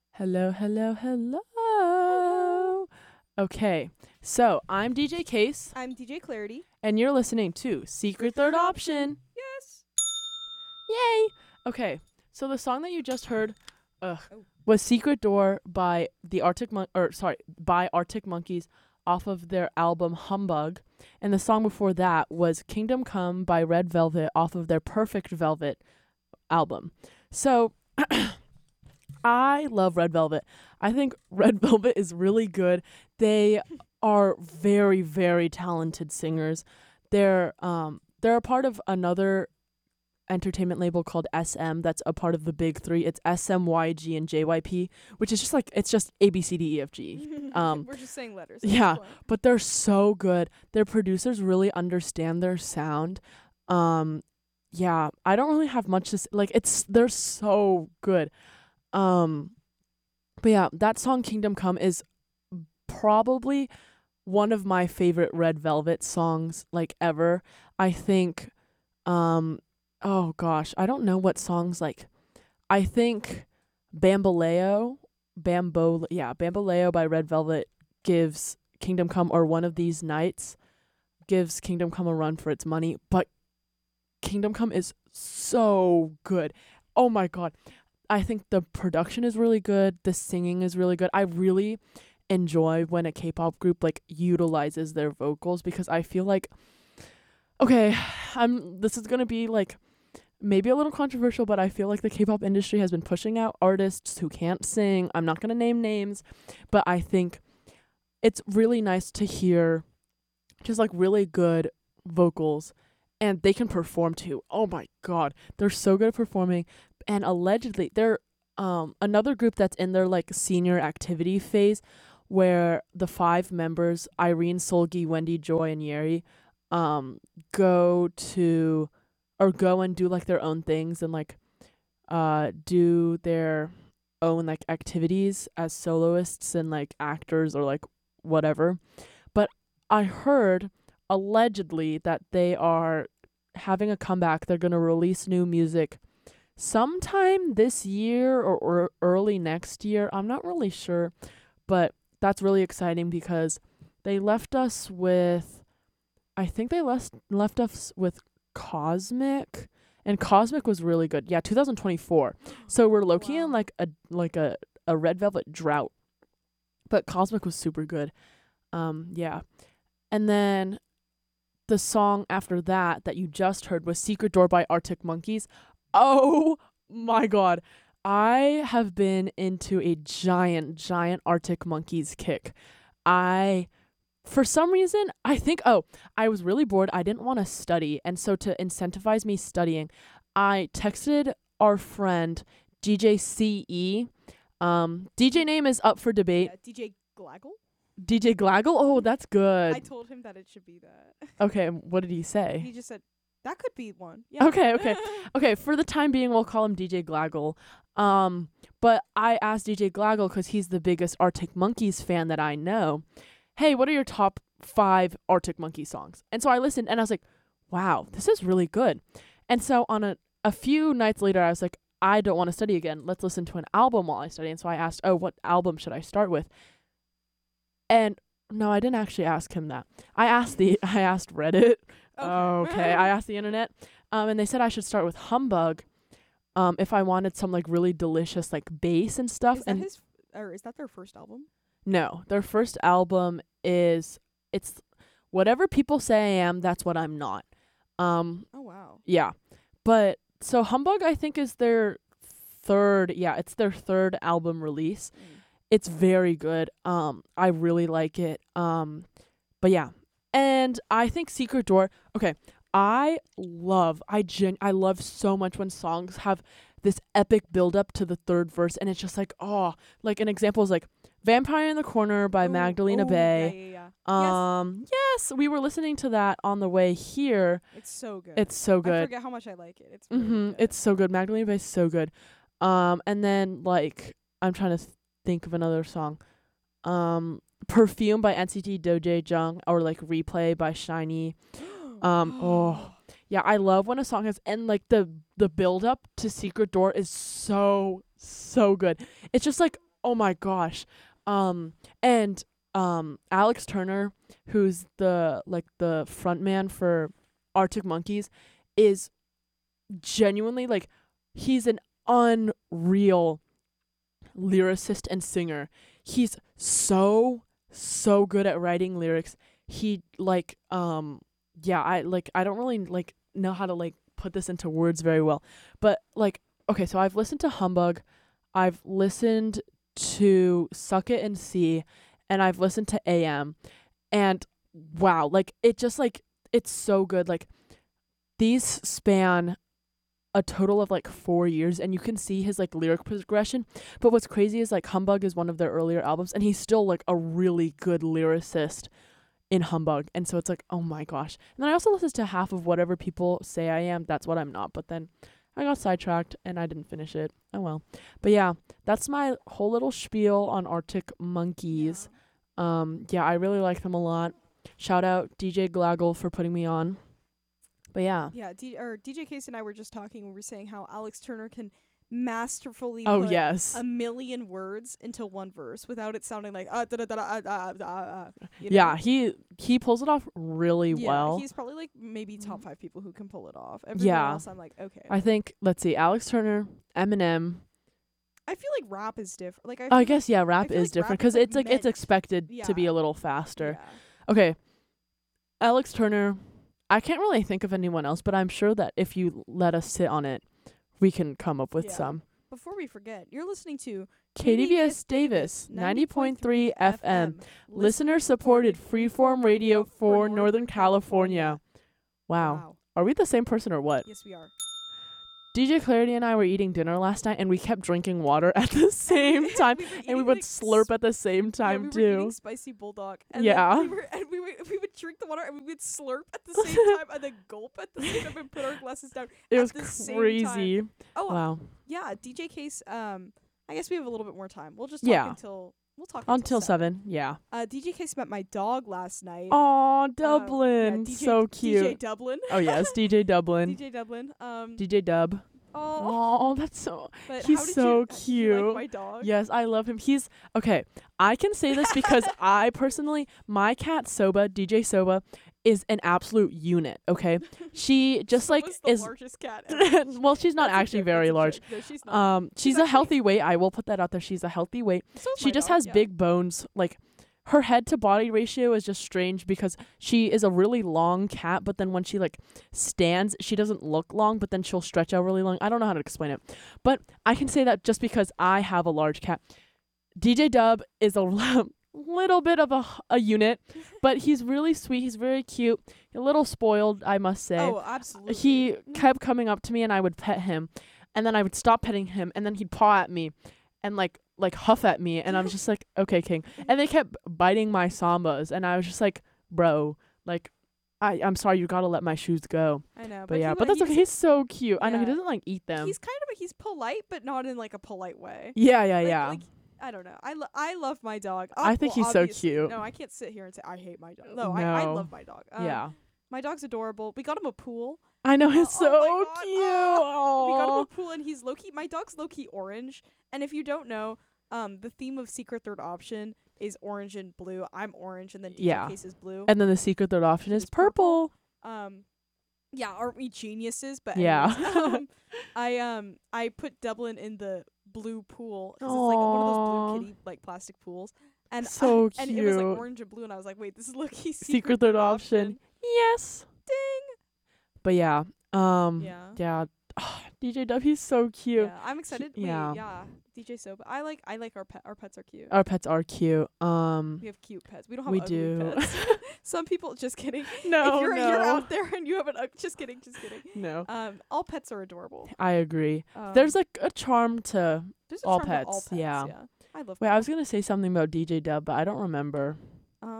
Hello, hello, Hello. hello. Okay, so I'm DJ Case, I'm DJ Clarity. and you're listening to Secret Third Option. Yes. Yay! Okay, so the song that you just heard, Oh. was "Secret Door" by Arctic Monkeys, off of their album Humbug, and the song before that was "Kingdom Come" by Red Velvet, off of their Perfect Velvet album. So I love Red Velvet. I think Red Velvet is really good. They are very, very talented singers. They're a part of another entertainment label called SM that's a part of the big three. It's SMYG and JYP, which is just like it's just ABCDEFG. We're just saying letters. yeah, but they're so good. Their producers really understand their sound. Yeah, I don't really have much to say. Like they're so good. Um but yeah, that song Kingdom Come is probably one of my favorite Red Velvet songs like ever. I think oh gosh, I don't know what songs like I think Bamboleo by Red Velvet gives Kingdom Come or One of These Nights gives Kingdom Come a run for its money, but Kingdom Come is so good. Oh my god. I think the production is really good. The singing is really good. I really enjoy when a K-pop group like utilizes their vocals because I feel like okay, this is going to be like maybe a little controversial, but I feel like the K-pop industry has been pushing out artists who can't sing. I'm not going to name names, but I think it's really nice to hear just like really good vocals and they can perform too. Oh my god, they're so good at performing. And allegedly, they're another group that's in their like senior activity phase, where the five members Irene, Solgi, Wendy, Joy, and Yeri, go to or go and do like their own things and like do their own like activities as soloists and like actors or like whatever. But I heard allegedly that they are having a comeback. They're going to release new music sometime this year or early next year. I'm not really sure, but that's really exciting because they left us with I think they left us with Cosmic, and Cosmic was really good. Yeah, 2024. So we're low-key in Wow. a Red Velvet drought, but Cosmic was super good. Yeah. And then the song after that you just heard was Secret Door by Arctic Monkeys. Oh my god. I have been into a giant Arctic Monkeys kick. I for some reason, I think I was really bored. I didn't want to study, and so to incentivize me studying, I texted our friend DJ CE. DJ name is up for debate. Yeah, DJ Glaggle. DJ Glaggle? Oh, that's good. I told him that it should be that. Okay, what did he say? He just said that could be one. Yeah. Okay. Okay, for the time being, we'll call him DJ Glaggle. But I asked DJ Glaggle because he's the biggest Arctic Monkeys fan that I know. Hey, what are your top 5 Arctic Monkeys songs? And so I listened and I was like, wow, this is really good. And so on a few nights later, I was like, I don't want to study again. Let's listen to an album while I study. And so I asked, oh, what album should I start with? And no, I didn't actually ask him that. I asked Reddit. Okay. I asked the internet. And they said I should start with Humbug. If I wanted some like really delicious like bass and stuff. Is that and is that their first album? no, their first album it's whatever people say I am, that's what I'm not. Oh wow. Yeah. But so Humbug I think is their it's their third album release. It's very good. I really like it. But yeah. And I think Secret Door, okay, I love so much when songs have this epic build up to the third verse and it's just like, oh, like an example is like Vampire in the Corner by Magdalena Bay. Yeah. Yes, we were listening to that on the way here. It's so good. It's so I good. forget how much I like it. It's really good. It's so good. Magdalena Bay is so good. And then like I'm trying to think of another song. Perfume by NCT Doja Jung or like Replay by Shiny. Oh yeah, I love when a song has and like the build up to Secret Door is so good. It's just like oh my gosh. And Alex Turner, who's the front man for Arctic Monkeys, is genuinely like, he's an unreal lyricist and singer. He's so good at writing lyrics. He I don't really like know how to like put this into words very well, but like, okay, so I've listened to Humbug, I've listened to Suck It and See, and I've listened to AM, and wow, like it just like, it's so good. Like, these span a total of like 4 years, and you can see his like lyric progression. But what's crazy is like, Humbug is one of their earlier albums, and he's still like a really good lyricist in Humbug. And so it's like, oh my gosh. And then I also listened to half of Whatever People Say I Am. That's what I'm not. But then I got sidetracked and I didn't finish it. Oh well. But yeah, that's my whole little spiel on Arctic Monkeys. Yeah, I really like them a lot. Shout out DJ Glaggle for putting me on. But yeah. Yeah, DJ Case and I were just talking. We were saying how Alex Turner can masterfully Oh put yes. a million words into one verse without it sounding like you know? Yeah, he pulls it off really well. He's probably like maybe top 5 people who can pull it off. Everyone else, I'm like, okay. I think, let's see, Alex Turner, Eminem. I feel like rap is different. Like I guess yeah, rap is is different because because it's expected to be a little faster. Okay, Alex Turner. I can't really think of anyone else, but I'm sure that if you let us sit on it, we can come up with some. Before we forget, you're listening to KDVS Davis, 90.3 FM, listener-supported freeform radio for Northern California. Wow. Are we the same person or what? Yes, we are. DJ Clarity and I were eating dinner last night, and we kept drinking water at the same time, and we would like slurp at the same time we were too. Eating spicy bulldog. And yeah. we would drink the water, and we would slurp at the same time, and then gulp at the same time, and put our glasses down. It was crazy. Oh wow. Yeah, DJ Case. I guess we have a little bit more time. We'll just talk until 7. Yeah. DJ Case met my dog last night. Oh, Dublin. So cute. DJ Dublin. Oh yes, DJ Dublin. DJ Dublin. DJ Dub. Oh, that's so. But he's so cute. Do you like my dog? Yes, I love him. He's okay. I can say this because I personally, my cat Soba, DJ Soba, is an absolute unit. Okay, she just Soba's like the is largest cat ever. Well, she's not actually very large. No, she's not. She's a healthy weight. I will put that out there. She's a healthy weight. So She just has big bones. Like, her head to body ratio is just strange because she is a really long cat, but then when she like stands, she doesn't look long, but then she'll stretch out really long. I don't know how to explain it, but I can say that just because I have a large cat. DJ Dub is a little bit of a unit, but he's really sweet. He's very cute. A little spoiled, I must say. Oh, absolutely. He kept coming up to me, and I would pet him, and then I would stop petting him, and then he'd paw at me and like huff at me, and I'm just like, okay, King. And they kept biting my sambas, and I was just like, bro, like, I'm sorry, you gotta let my shoes go. I know, but yeah, but that's okay. He's so cute. I know he Yeah. doesn't like eat them. He's polite, but not in like a polite way. Yeah, Like, I don't know. I love my dog. I think he's so cute. No, I can't sit here and say I hate my dog. No, I love my dog. Yeah. My dog's adorable. We got him a pool. I know, it's so oh my God. cute. We got him Oh. a pool, and he's low-key. My dog's low-key orange. And if you don't know, the theme of Secret Third Option is orange and blue. I'm orange, and then DJ Case is blue. And then the secret third option is purple. Yeah, aren't we geniuses? But Yeah. anyways, I put Dublin in the blue pool because it's like one of those Aw. blue kitty like plastic pools, and So and it was like cute. orange and blue, and I was like, wait, this is low-key Secret third option. Yes. Ding. But yeah. Yeah. Yeah. DJ Dub, he's so cute. Yeah, I'm excited. yeah. Wait, yeah. DJ Soba. I like our pet. Our pets are cute. Our pets are cute. We have cute pets. We don't have we ugly do. pets. Some people, just kidding. No, if you're no. out there and you have an just kidding. No. All pets are adorable. I agree. There's like a charm to there's a all charm to pets. all pets. Yeah. I love Wait, I pets. was gonna say something about DJ Dub, but I don't remember.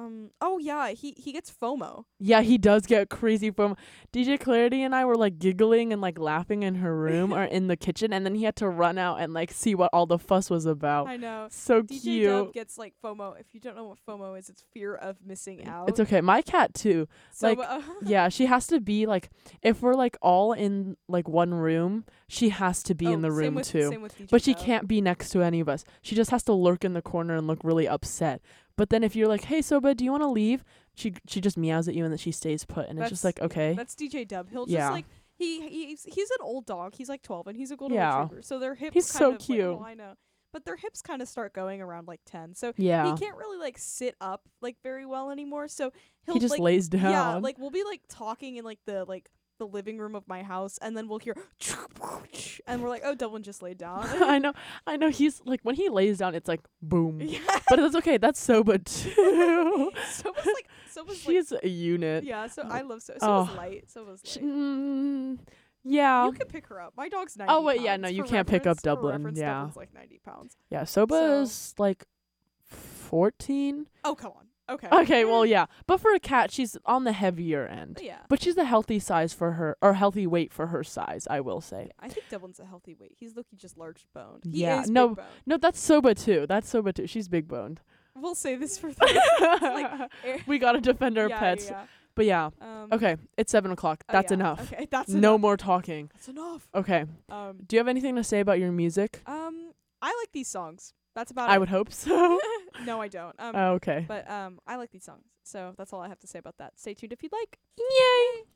Oh yeah, he gets FOMO. Yeah, he does get crazy from DJ Clarity and I were like giggling and like laughing in her room or in the kitchen, and then he had to run out and like see what all the fuss was about. I know. So DJ Dub cute. gets like FOMO. If you don't know what FOMO is, it's fear of missing out. It's okay. My cat too. So, like, yeah, she has to be like, if we're like all in like one room, she has to be in the room too. Same with DJ But she Dub. can't be next to any of us. She just has to lurk in the corner and look really upset. But then if you're like, hey Soba, do you want to leave? She just meows at you and then she stays put, and it's just like, okay. That's DJ Dub. He'll just Yeah. like he's an old dog. He's like 12 and he's a golden Yeah. retriever. So their hips He's kind so of cute. Like, oh, I know. But their hips kind of start going around like 10. So Yeah. he can't really like sit up like very well anymore. So He just like, lays down. Yeah, like we'll be like talking in like the living room of my house, and then we'll hear and we're like, oh, Dublin just laid down. I know. He's like, when he lays down, it's like boom. Yeah. But it's okay. That's Soba too. Soba's She's a unit. yeah. So I love Soba's Oh. light. Soba's light. Yeah. You can pick her up. My dog's 90 Oh, wait, yeah, pounds. no, you For can't pick up reference- for Dublin, reference, yeah. Dublin's like 90 pounds. Yeah. Soba So- is like 14. Oh, come on. Okay. Okay. Well, yeah. But for a cat, she's on the heavier end. Yeah. But she's a healthy size for her, or healthy weight for her size, I will say. Yeah, I think Dublin's a healthy weight. He's looking just large boned. Yeah, Is no, big boned. No, that's Soba too. She's big boned. We'll say this for the We gotta defend our yeah, pets. Yeah. But yeah. Um, Okay, it's 7:00. oh, That's yeah. enough. Okay, that's No enough. more talking. That's enough. Okay. Do you have anything to say about your music? I like these songs. That's about I it. would hope so. No, I don't. Oh, okay. But I like these songs. So that's all I have to say about that. Stay tuned if you'd like. Yay!